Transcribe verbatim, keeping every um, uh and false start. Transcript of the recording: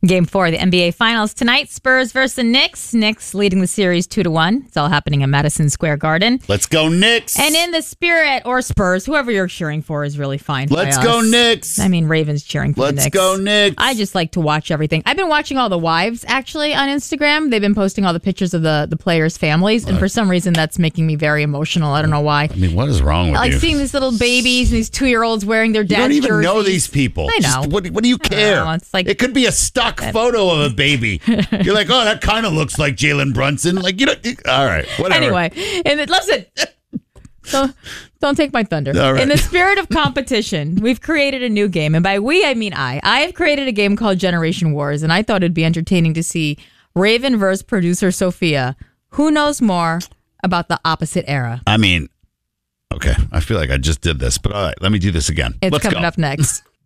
Game four of the N B A Finals tonight. Spurs versus the Knicks. Knicks leading the series two to one. It's all happening at Madison Square Garden. Let's go Knicks. And in the spirit, or Spurs, whoever you're cheering for is really fine. Let's by go us. Knicks. I mean, Ravens cheering for Let's the Knicks. go Knicks. I just like to watch everything. I've been watching all the wives actually on Instagram. They've been posting all the pictures of the, the players' families, and Right. for some reason that's making me very emotional. I don't know why. I mean, what is wrong with I like you? seeing these little babies and these two-year-olds wearing their You dad's don't even jerseys. know these people. I know. Just, what, what do you care? know. It's like- it could be a stock photo of a baby. You're like, oh, that kind of looks like Jalen Brunson. Like, you know, all right, whatever. Anyway, and it, listen, don't, don't take my thunder. All right. In the spirit of competition, we've created a new game. And by we, I mean I. I have created a game called Generation Wars, and I thought it'd be entertaining to see Raven versus producer Sophia. Who knows more about the opposite era? I mean, okay, I feel like I just did this, but all right, let me do this again. It's Let's coming go. up next.